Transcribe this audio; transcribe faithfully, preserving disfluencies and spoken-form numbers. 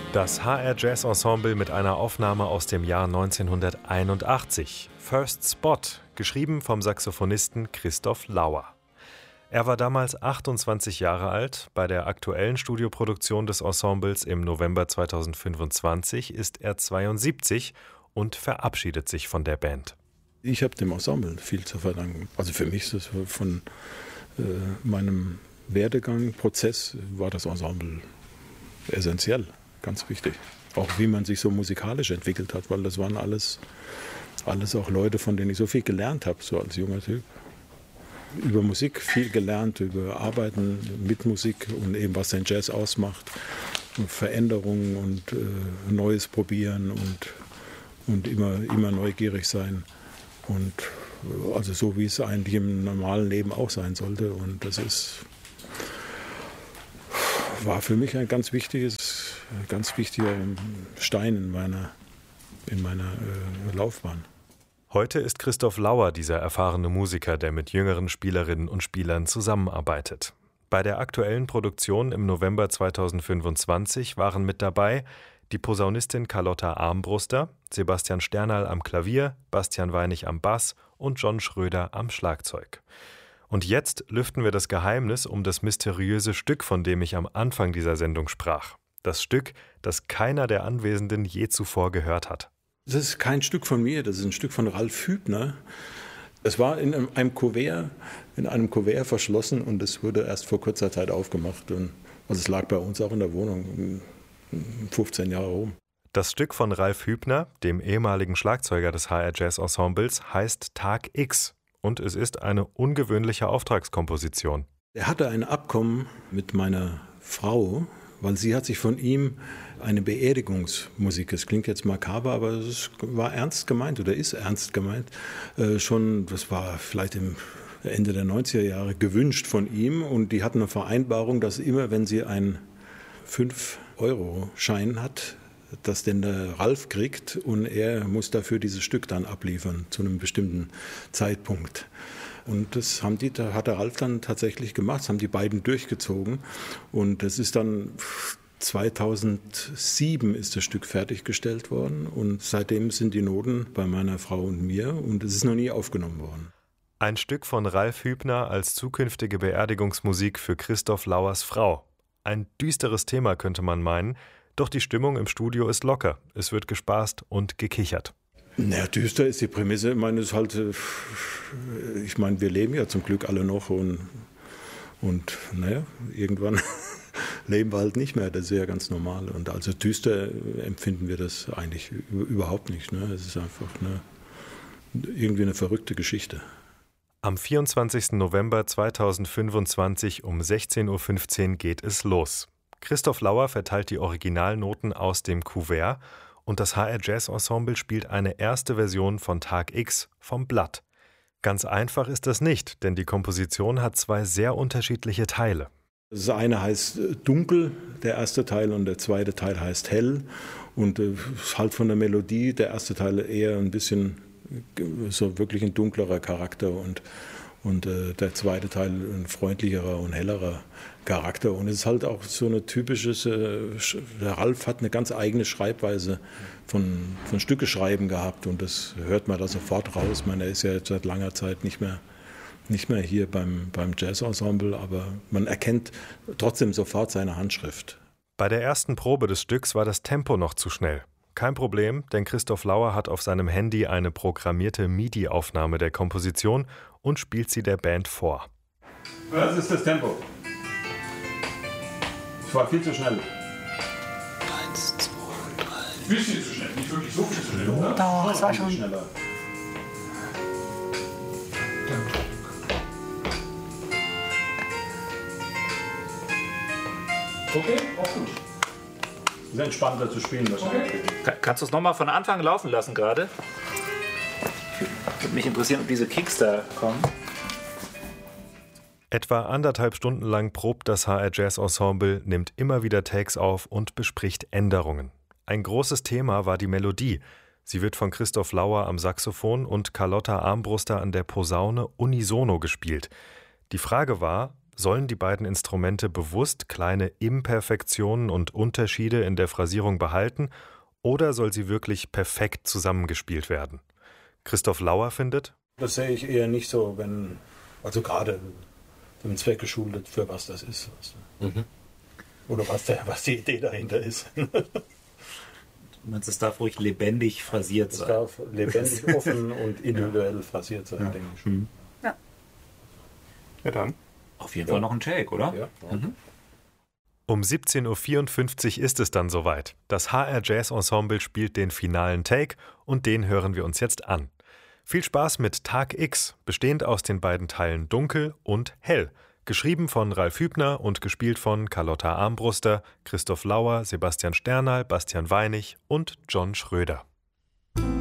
Das H R Jazz Ensemble mit einer Aufnahme aus dem Jahr neunzehnhunderteinundachtzig. First Spot, geschrieben vom Saxophonisten Christoph Lauer. Er war damals achtundzwanzig Jahre alt. Bei der aktuellen Studioproduktion des Ensembles im November zweitausendfünfundzwanzig ist er zweiundsiebzig und verabschiedet sich von der Band. Ich habe dem Ensemble viel zu verdanken. Also für mich ist das von äh, meinem Werdegang, Prozess, war das Ensemble essentiell, ganz wichtig. Auch wie man sich so musikalisch entwickelt hat, weil das waren alles, alles auch Leute, von denen ich so viel gelernt habe, so als junger Typ. Über Musik viel gelernt, über Arbeiten mit Musik und eben was den Jazz ausmacht, und Veränderungen und äh, Neues probieren und, und immer, immer neugierig sein. Und also so wie es eigentlich im normalen Leben auch sein sollte. Und das ist, war für mich ein ganz wichtiges, ganz wichtiger Stein in meiner, in meiner äh, Laufbahn. Heute ist Christoph Lauer dieser erfahrene Musiker, der mit jüngeren Spielerinnen und Spielern zusammenarbeitet. Bei der aktuellen Produktion im November zweitausendfünfundzwanzig waren mit dabei die Posaunistin Carlotta Armbruster, Sebastian Sternal am Klavier, Bastian Weinig am Bass und John Schröder am Schlagzeug. Und jetzt lüften wir das Geheimnis um das mysteriöse Stück, von dem ich am Anfang dieser Sendung sprach. Das Stück, das keiner der Anwesenden je zuvor gehört hat. Das ist kein Stück von mir, das ist ein Stück von Ralf Hübner. Es war in einem Kuvert, in einem Kuvert verschlossen und es wurde erst vor kurzer Zeit aufgemacht. Und, also es lag bei uns auch in der Wohnung, fünfzehn Jahre rum. Das Stück von Ralf Hübner, dem ehemaligen Schlagzeuger des H R Jazz Ensembles, heißt Tag X und es ist eine ungewöhnliche Auftragskomposition. Er hatte ein Abkommen mit meiner Frau, weil sie hat sich von ihm eine Beerdigungsmusik, das klingt jetzt makaber, aber es war ernst gemeint oder ist ernst gemeint, äh, schon, das war vielleicht im Ende der neunziger Jahre gewünscht von ihm und die hatten eine Vereinbarung, dass immer, wenn sie einen fünf Euro Schein hat, dass den der Ralf kriegt und er muss dafür dieses Stück dann abliefern zu einem bestimmten Zeitpunkt. Und das haben die, da hat der Ralf dann tatsächlich gemacht, das haben die beiden durchgezogen. Und das ist dann zweitausendsieben ist das Stück fertiggestellt worden. Und seitdem sind die Noten bei meiner Frau und mir und es ist noch nie aufgenommen worden. Ein Stück von Ralf Hübner als zukünftige Beerdigungsmusik für Christoph Lauers Frau. Ein düsteres Thema könnte man meinen, doch die Stimmung im Studio ist locker. Es wird gespaßt und gekichert. Na, düster ist die Prämisse. Ich meine, es ist halt, ich meine, wir leben ja zum Glück alle noch und, und naja, irgendwann leben wir halt nicht mehr. Das ist ja ganz normal. Und also düster empfinden wir das eigentlich überhaupt nicht. Ne? Es ist einfach eine, irgendwie eine verrückte Geschichte. Am vierundzwanzigsten November zweitausendfünfundzwanzig um sechzehn Uhr fünfzehn geht es los. Christoph Lauer verteilt die Originalnoten aus dem Kuvert und das H R Jazz Ensemble spielt eine erste Version von Tag X vom Blatt. Ganz einfach ist das nicht, denn die Komposition hat zwei sehr unterschiedliche Teile. Das eine heißt Dunkel, der erste Teil, und der zweite Teil heißt Hell. Und es ist halt von der Melodie der erste Teil eher ein bisschen so wirklich ein dunklerer Charakter und, und äh, der zweite Teil ein freundlicherer und hellerer Charakter. Und es ist halt auch so eine typische, äh, der Ralf hat eine ganz eigene Schreibweise von, von Stücke schreiben gehabt und das hört man da sofort raus. Ich meine, er ist ja jetzt seit langer Zeit nicht mehr, nicht mehr hier beim, beim Jazz-Ensemble, aber man erkennt trotzdem sofort seine Handschrift. Bei der ersten Probe des Stücks war das Tempo noch zu schnell. Kein Problem, denn Christoph Lauer hat auf seinem Handy eine programmierte MIDI-Aufnahme der Komposition und spielt sie der Band vor. Was ist das Tempo? Es war viel zu schnell. Eins, zwei, drei. Viel zu schnell, nicht wirklich so viel zu schnell, oder? Doch, es war schon. Schneller. Okay, auch gut. Ist entspannter zu spielen wahrscheinlich. Okay. Kannst du es nochmal von Anfang laufen lassen gerade? Würde mich interessieren, ob diese Kicks da kommen. Etwa anderthalb Stunden lang probt das H R Jazz Ensemble, nimmt immer wieder Takes auf und bespricht Änderungen. Ein großes Thema war die Melodie. Sie wird von Christoph Lauer am Saxophon und Carlotta Armbruster an der Posaune unisono gespielt. Die Frage war, Sollen die beiden Instrumente bewusst kleine Imperfektionen und Unterschiede in der Phrasierung behalten oder soll sie wirklich perfekt zusammengespielt werden? Christoph Lauer findet: Das sehe ich eher nicht so, wenn, also gerade dem Zweck geschuldet, für was das ist. Mhm. Oder was, der, was die Idee dahinter ist. Du meinst, es darf ruhig lebendig phrasiert sein? Es darf lebendig, offen und individuell ja. phrasiert sein, ja. denke ich. Mhm. Ja. Ja, dann. Auf jeden ja. Fall noch ein Take, oder? Ja. Mhm. Um siebzehn Uhr vierundfünfzig ist es dann soweit. Das H R Jazz Ensemble spielt den finalen Take und den hören wir uns jetzt an. Viel Spaß mit Tag X, bestehend aus den beiden Teilen Dunkel und Hell. Geschrieben von Ralf Hübner und gespielt von Carlotta Armbruster, Christoph Lauer, Sebastian Sternal, Bastian Weinig und John Schröder.